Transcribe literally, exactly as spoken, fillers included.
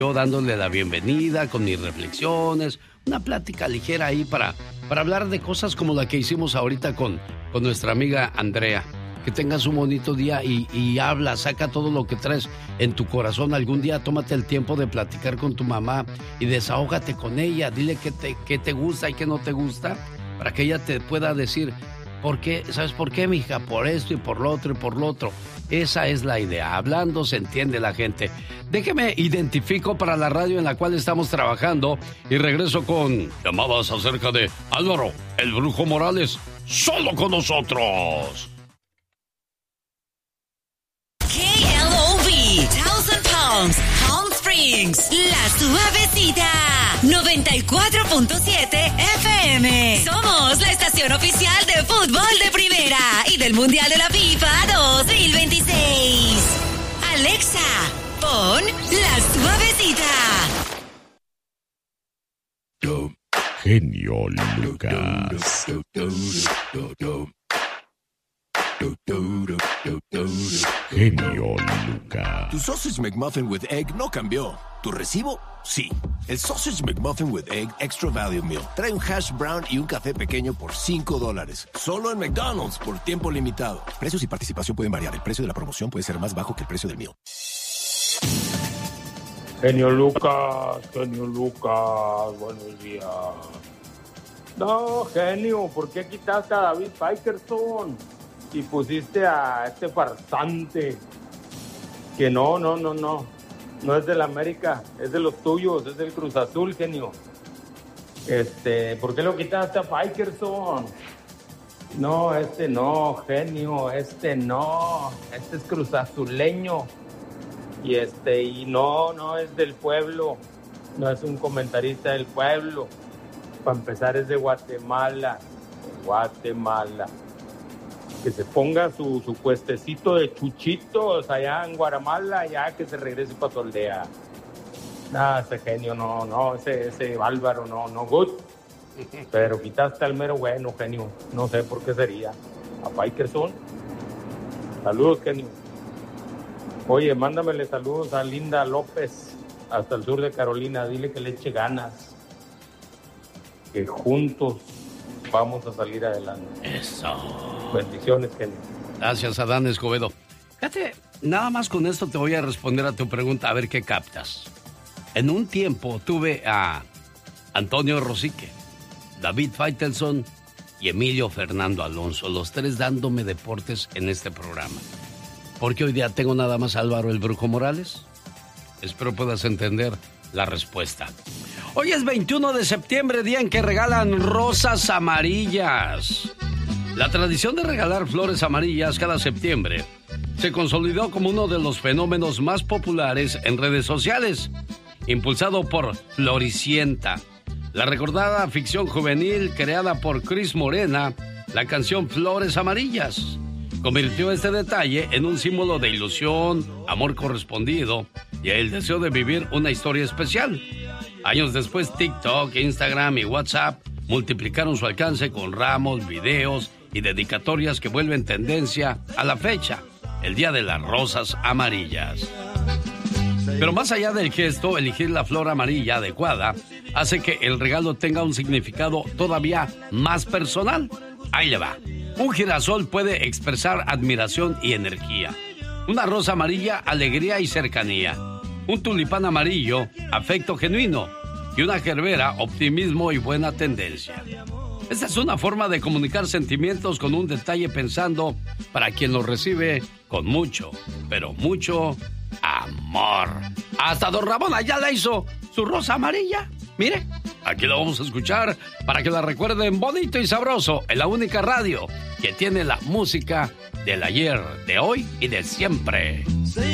yo dándole la bienvenida con mis reflexiones, una plática ligera ahí para, para hablar de cosas como la que hicimos ahorita con, con nuestra amiga Andrea. Que tengas un bonito día y, y habla, saca todo lo que traes en tu corazón. Algún día tómate el tiempo de platicar con tu mamá y desahógate con ella. Dile qué te, qué te gusta y qué no te gusta, para que ella te pueda decir, ¿por qué? ¿Sabes por qué, mija? Por esto y por lo otro y por lo otro. Esa es la idea. Hablando se entiende la gente. Déjeme identifico para la radio en la cual estamos trabajando y regreso con llamadas acerca de Álvaro, el Brujo Morales, solo con nosotros. K L O V, Thousand Palms, Palm Springs, La Suavecita, noventa y cuatro punto siete F M. Somos la estación oficial de fútbol de primera y del Mundial de la FIFA dos mil veintiséis. Alexa, pon La Suavecita. Genio Lucas. Genio Lucas. Tu Sausage McMuffin with Egg no cambió. ¿Tu recibo? Sí. El Sausage McMuffin with Egg Extra Value Meal trae un hash brown y un café pequeño por cinco dólares. Solo en McDonald's por tiempo limitado. Precios y participación pueden variar. El precio de la promoción puede ser más bajo que el precio del meal. Genio Lucas, genio Lucas, buenos días. No, genio, ¿por qué quitaste a David Faitelson y pusiste a este farsante? Que no, no, no, no, no es del América, es de los tuyos, es del Cruz Azul, genio. Este, ¿por qué lo quitaste a Faitelson? No, este no, genio, este no, este es cruzazuleño. Y este, y no, no es del pueblo, no es un comentarista del pueblo. Para empezar es de Guatemala, Guatemala. Que se ponga su, su puestecito de chuchitos allá en Guatemala, ya que se regrese para su aldea. Ah, ese genio, no, no, ese, ese bárbaro, no, no good. Pero quitaste al mero bueno, genio. No sé por qué sería. A Faitelson. Saludos, genio. Oye, mándamele saludos a Linda López, hasta el sur de Carolina. Dile que le eche ganas. Que juntos vamos a salir adelante. Eso. Bendiciones, genio. Gracias, Adán Escobedo. Fíjate, nada más con esto te voy a responder a tu pregunta, a ver qué captas. En un tiempo tuve a Antonio Rosique, David Faitelson y Emilio Fernando Alonso, los tres dándome deportes en este programa. ¿Por qué hoy día tengo nada más a Álvaro el Brujo Morales? Espero puedas entender la respuesta. Hoy es veintiuno de septiembre, día en que regalan rosas amarillas. La tradición de regalar flores amarillas cada septiembre se consolidó como uno de los fenómenos más populares en redes sociales, impulsado por Floricienta, la recordada ficción juvenil creada por Cris Morena. La canción Flores Amarillas convirtió este detalle en un símbolo de ilusión, amor correspondido y el deseo de vivir una historia especial. Años después, TikTok, Instagram y WhatsApp multiplicaron su alcance con ramos, videos y dedicatorias que vuelven tendencia a la fecha, el Día de las Rosas Amarillas. Pero más allá del gesto, elegir la flor amarilla adecuada hace que el regalo tenga un significado todavía más personal. Ahí le va. Un girasol puede expresar admiración y energía. Una rosa amarilla, alegría y cercanía. Un tulipán amarillo, afecto genuino. Y una gerbera, optimismo y buena tendencia. Esta es una forma de comunicar sentimientos con un detalle pensando para quien lo recibe con mucho, pero mucho amor. Hasta don Ramón allá la hizo su rosa amarilla. Mire, aquí lo vamos a escuchar para que la recuerden bonito y sabroso en la única radio que tiene la música del ayer, de hoy y de siempre.